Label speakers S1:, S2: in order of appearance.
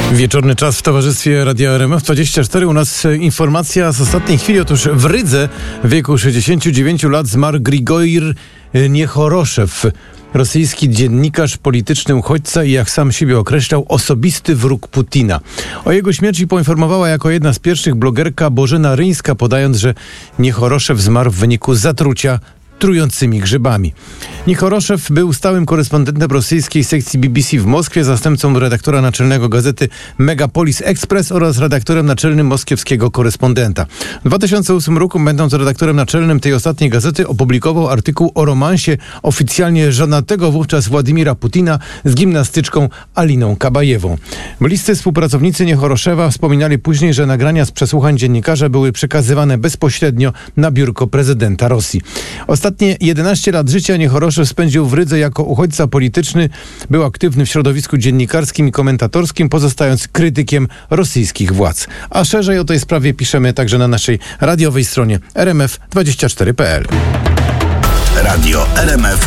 S1: Wieczorny czas w towarzystwie Radia RMF24. U nas informacja z ostatniej chwili. Otóż w Rydze w wieku 69 lat zmarł Grigor Niechoroszew, rosyjski dziennikarz, polityczny uchodźca i, jak sam siebie określał, osobisty wróg Putina. O jego śmierci poinformowała jako jedna z pierwszych blogerka Bożena Ryńska, podając, że Niechoroszew zmarł w wyniku zatrucia trującymi grzybami. Niechoroszew był stałym korespondentem rosyjskiej sekcji BBC w Moskwie, zastępcą redaktora naczelnego gazety Megapolis Express oraz redaktorem naczelnym moskiewskiego korespondenta. W 2008 roku, będąc redaktorem naczelnym tej ostatniej gazety, opublikował artykuł o romansie oficjalnie żonatego wówczas Władimira Putina z gimnastyczką Aliną Kabajewą. Bliscy współpracownicy Niechoroszewa wspominali później, że nagrania z przesłuchań dziennikarza były przekazywane bezpośrednio na biurko prezydenta Rosji. Ostatnie 11 lat życia Niechoroszew spędził w Rydze jako uchodźca polityczny. Był aktywny w środowisku dziennikarskim i komentatorskim, pozostając krytykiem rosyjskich władz. A szerzej o tej sprawie piszemy także na naszej radiowej stronie rmf24.pl.
S2: Radio RMF